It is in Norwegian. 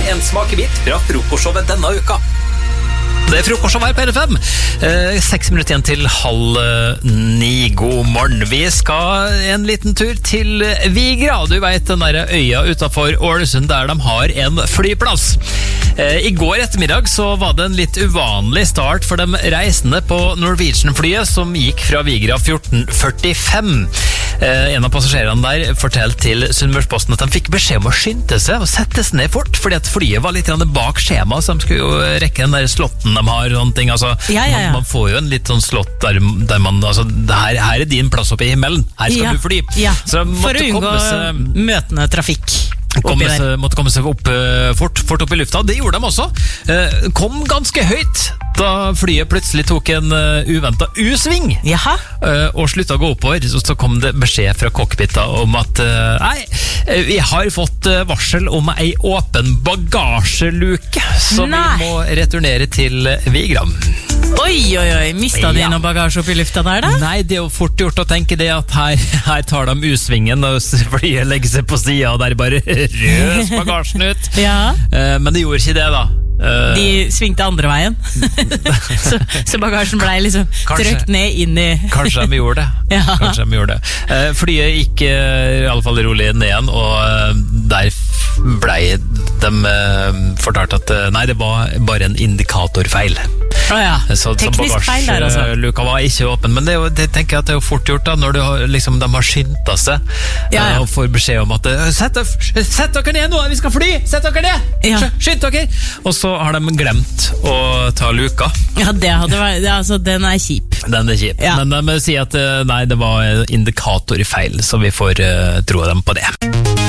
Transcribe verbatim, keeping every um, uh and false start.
en smakebit fra frokostshowet denne uka. Det er frokostshowet her på R F M. Eh, seks minutter igjen til halv ni. God morgen. Vi skal en liten tur til Vigra. Du vet den der øya utenfor Ålesund der de har en flyplass. Eh, I går ettermiddag så var det en litt uvanlig start for de reisende på Norwegian-flyet som gikk fra Vigra fjorten førtifem. Eh, en av passasjerene der fortalte til Sunnmørsposten at de fikk beskjed om å skynde seg og sette seg ned fort, fordi at flyet var litt bak skjema, så de skulle jo rekke den der slotten de har, sånne ting. Altså, ja, ja, ja. Man, man får jo en litt sånn slott der, der man, altså, her, her er din plass oppe i himmelen, her skal ja. du fly. Ja. Så for å unngå seg, møtende trafikk. Komme seg, måtte komme seg opp, uh, fort, fort opp i lufta. Det gjorde de også. Uh, kom ganske høyt da flyet plutselig tok en uh, uventet U-sving uh, og sluttet å gå oppover. Så, så kom det beskjed fra cockpita om at uh, nei, vi har fått uh, varsel om ei åpen bagasjeluke, så nei. Vi må returnere til Vigra. Oi, oi, oi, mistet de ja. Noe bagasje opp i lufta der da? Nei, det er jo fort gjort å tenke det at her, her tar de U-svingen og flyet legger seg på siden og der bare røs bagasjen ut. Ja. uh, Men det gjorde ikke det da. uh, De svingte andre veien. så, så bagasjen ble liksom trykt ned inn i Kanskje de gjorde det. Ja. Kanskje de gjorde det. uh, Flyet gikk uh, i alle fall rolig ned igjen, og uh, der ble de uh, fortalt at uh, nei, det var bare en indikatorfeil. Oh ja. Så, teknisk feil der altså. Luka var ikke åpen, men det, er jo, det tenker jeg at det er jo fort gjort da, når du har, liksom, de har skyndt seg ja, ja. Og får beskjed om at sett, sett dere ned nå, vi skal fly, sett dere ned ja. Skynd dere, og så har de glemt å ta luka. Ja, det hadde vært, det, altså, den er kjip. Den er kjip, ja. Men de sier at nei, det var indikator i feil, så vi får uh, tro dem på det.